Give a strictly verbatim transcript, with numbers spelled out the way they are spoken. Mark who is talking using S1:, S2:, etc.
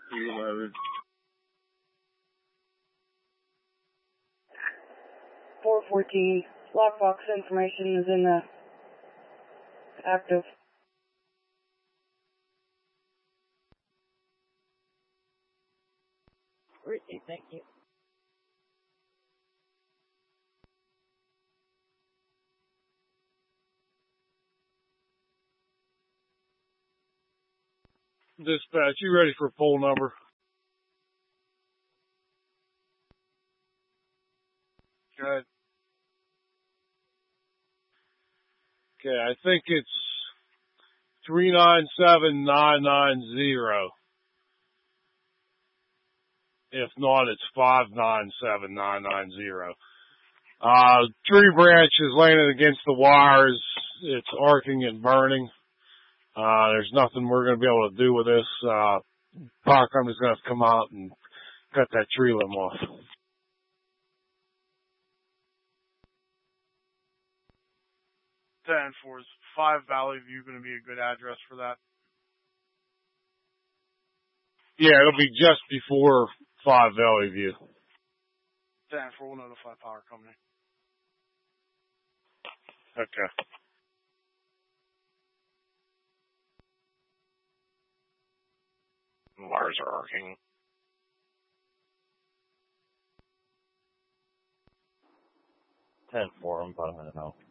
S1: eleven.
S2: four fourteen. Lockbox information is in the active.
S3: Great, thank you.
S1: Dispatch, you ready for a poll number? Good. Okay, I think it's three nine seven nine nine zero. If not, it's five nine seven nine nine zero. Uh, tree branch is laying against the wires. It's arcing and burning. Uh, there's nothing we're going to be able to do with this. Uh, power company's going to have to come out and cut that tree limb off.
S4: ten four, is five Valley View going to be a good address for that?
S1: Yeah, it'll be just before five Valley View.
S4: ten four, we'll notify power company.
S1: Okay. Wires are arcing.
S5: ten four, I'm about to head out.